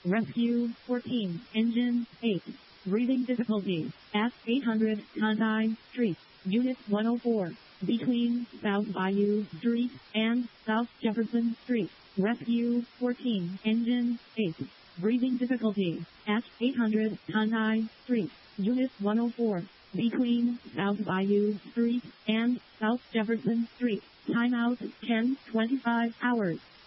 Rescue 14, Engine 8. Breathing difficulty at 800 Conine Street, Unit 104, between South Bayou Street and South Jefferson Street. Rescue 14, Engine 8. Breathing difficulty at 800 Conine Street, Unit 104, between South Bayou Street and South Jefferson Street. Timeout 10:25 hours.